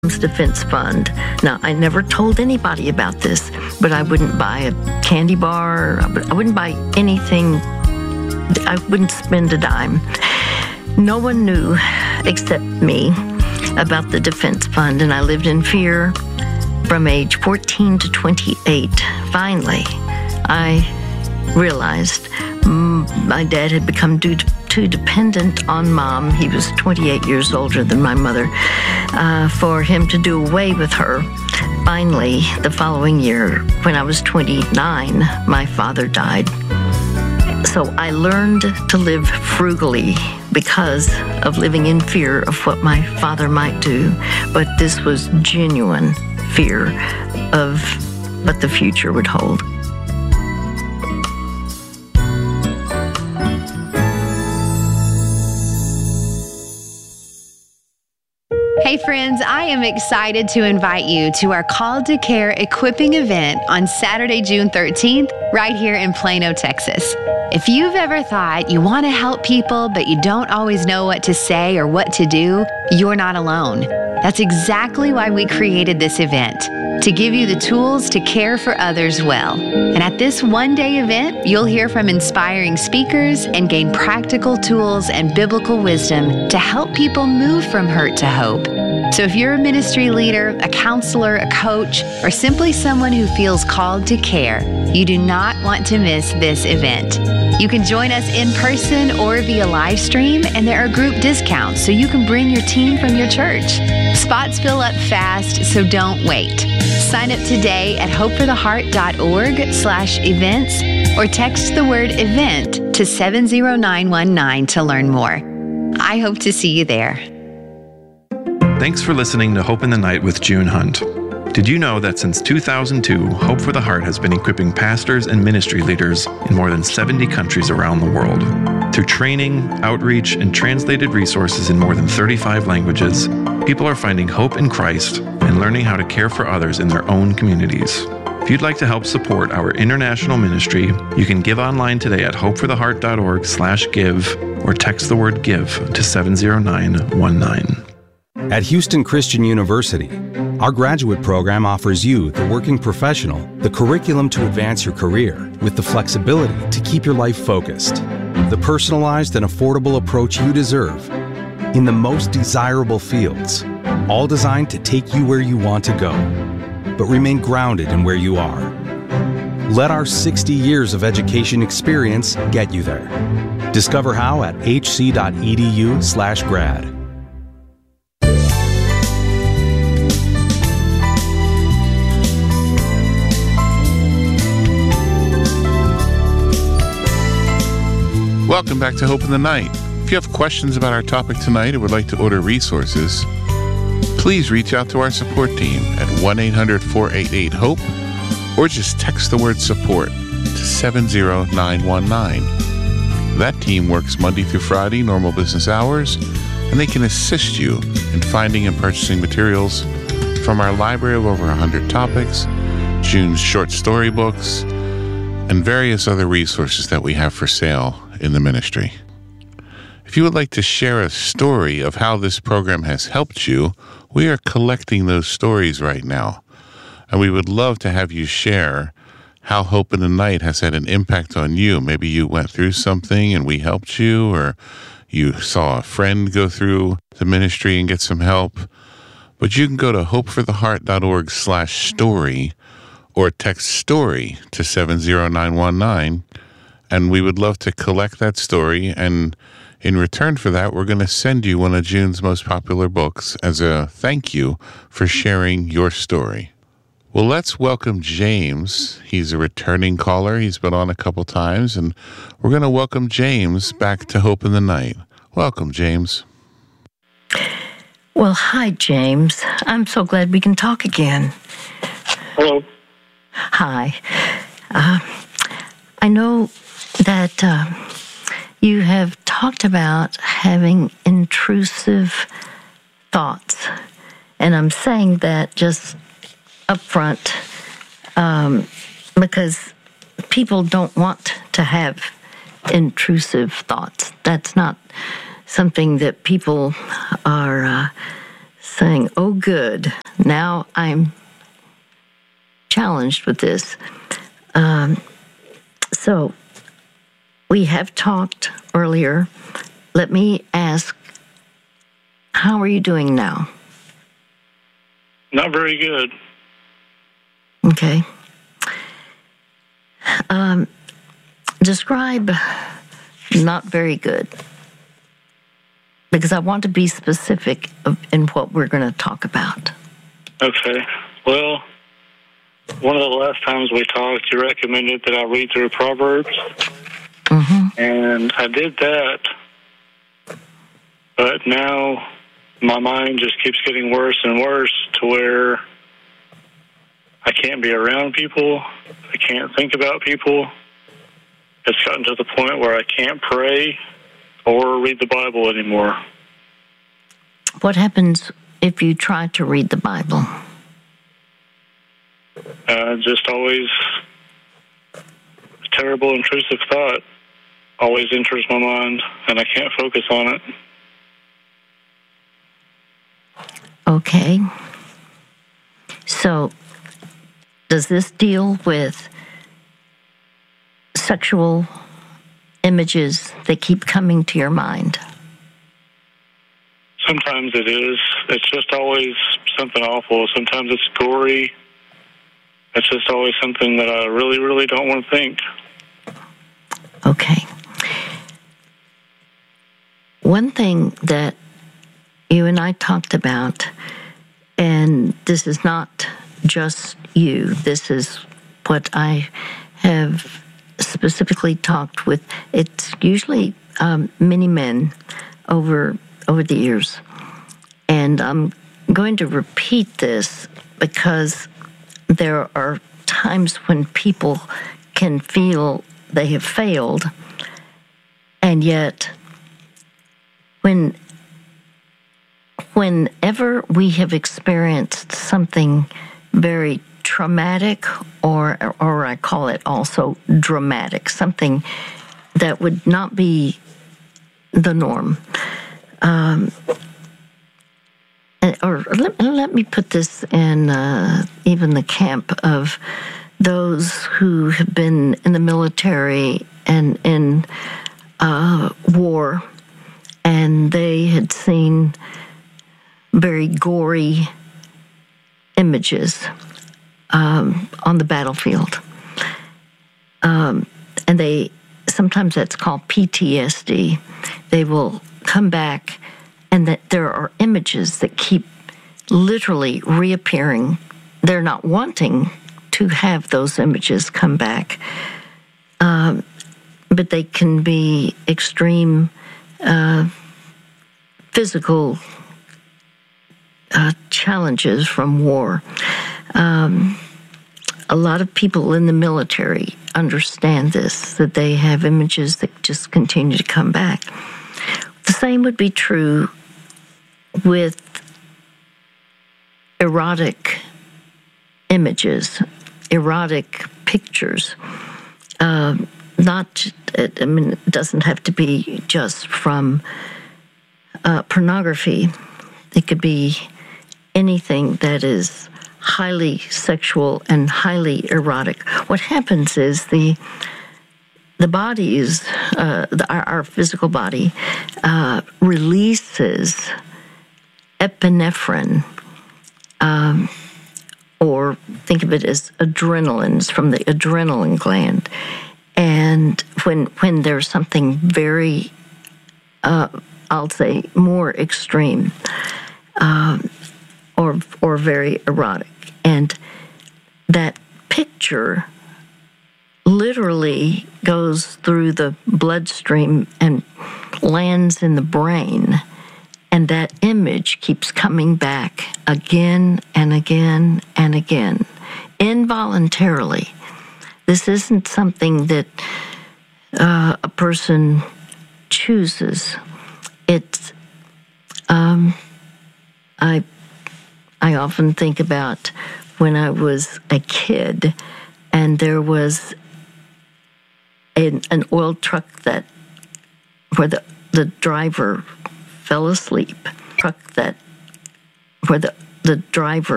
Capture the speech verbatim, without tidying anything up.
Defense Fund. Now, I never told anybody about this, but I wouldn't buy a candy bar. I wouldn't buy anything. I wouldn't spend a dime. No one knew except me about the Defense Fund, and I lived in fear from age fourteen to twenty-eight. Finally, I realized my dad had become too, too dependent on Mom. He was twenty-eight years older than my mother. Uh, for him to do away with her. Finally, the following year, when I was twenty-nine, my father died. So I learned to live frugally because of living in fear of what my father might do. But this was genuine fear of what the future would hold. Hey friends, I am excited to invite you to our Called to Care equipping event on Saturday, June thirteenth, right here in Plano, Texas. If you've ever thought you want to help people, but you don't always know what to say or what to do, you're not alone. That's exactly why we created this event, to give you the tools to care for others well. And at this one-day event, you'll hear from inspiring speakers and gain practical tools and biblical wisdom to help people move from hurt to hope. So if you're a ministry leader, a counselor, a coach, or simply someone who feels called to care, you do not want to miss this event. You can join us in person or via live stream, and there are group discounts so you can bring your team from your church. Spots fill up fast, so don't wait. Sign up today at hopefortheheart.org slash events or text the word event to seven zero nine one nine to learn more. I hope to see you there. Thanks for listening to Hope in the Night with June Hunt. Did you know that since two thousand two, Hope for the Heart has been equipping pastors and ministry leaders in more than seventy countries around the world? Through training, outreach, and translated resources in more than thirty-five languages, people are finding hope in Christ and learning how to care for others in their own communities. If you'd like to help support our international ministry, you can give online today at hopefortheheart.org slash give or text the word give to seven zero nine one nine. At Houston Christian University, our graduate program offers you, the working professional, the curriculum to advance your career with the flexibility to keep your life focused, the personalized and affordable approach you deserve in the most desirable fields, all designed to take you where you want to go, but remain grounded in where you are. Let our sixty years of education experience get you there. Discover how at hc.edu slash grad. Welcome back to Hope in the Night. If you have questions about our topic tonight or would like to order resources, please reach out to our support team at one eight hundred four eight eight HOPE or just text the word support to seven zero nine one nine. That team works Monday through Friday, normal business hours, and they can assist you in finding and purchasing materials from our library of over one hundred topics, June's short story books, and various other resources that we have for sale in the ministry. If you would like to share a story of how this program has helped you, we are collecting those stories right now. And we would love to have you share how Hope in the Night has had an impact on you. Maybe you went through something and we helped you, or you saw a friend go through the ministry and get some help. But you can go to hopefortheheart.org slash story or text story to seven zero nine one nine. And we would love to collect that story, and in return for that, we're going to send you one of June's most popular books as a thank you for sharing your story. Well, let's welcome James. He's a returning caller. He's been on a couple times, and we're going to welcome James back to Hope in the Night. Welcome, James. Well, hi, James. I'm so glad we can talk again. Hello. Hi. Uh, I know that uh, you have talked about having intrusive thoughts, and I'm saying that just up front um, because people don't want to have intrusive thoughts. That's not something that people are uh, saying, oh, good, now I'm challenged with this. Um, so we have talked earlier. Let me ask, how are you doing now? Not very good. Okay. Um, describe not very good, because I want to be specific in what we're going to talk about. Okay. Well, one of the last times we talked, you recommended that I read through Proverbs, mm-hmm. and I did that, but now my mind just keeps getting worse and worse to where I can't be around people. I can't think about people. It's gotten to the point where I can't pray or read the Bible anymore. What happens if you try to read the Bible? Uh, just always a terrible, intrusive thought always enters my mind, and I can't focus on it. Okay. So, does this deal with sexual images that keep coming to your mind? Sometimes it is. It's just always something awful. Sometimes it's gory. It's just always something that I really, really don't want to think. Okay. One thing that you and I talked about, and this is not just you, this is what I have specifically talked with. It's usually um, many men over over the years. And I'm going to repeat this because there are times when people can feel they have failed, and yet when whenever we have experienced something very traumatic, or or I call it also dramatic, something that would not be the norm. Um, or let, let me put this in uh, even the camp of those who have been in the military and in uh, war, and they had seen very gory images um, on the battlefield. Um, and they, sometimes that's called P T S D. They will come back, and that there are images that keep literally reappearing. They're not wanting to have those images come back, um, but they can be extreme uh, physical uh, challenges from war. Um, a lot of people in the military understand this, that they have images that just continue to come back. The same would be true with erotic images, erotic pictures. Uh, not, I mean, it doesn't have to be just from uh, pornography. It could be anything that is highly sexual and highly erotic. What happens is the the body is, uh, the, our, our physical body uh, releases epinephrine, um, or think of it as adrenalines from the adrenaline gland. And when when there's something very, uh, I'll say, more extreme, um, or or very erotic, and that picture literally goes through the bloodstream and lands in the brain, and that image keeps coming back again and again and again, involuntarily. This isn't something that uh, a person chooses. It's, um, I, I often think about when I was a kid, and there was an, an oil truck that, where the, the driver fell asleep, truck that, where the, the driver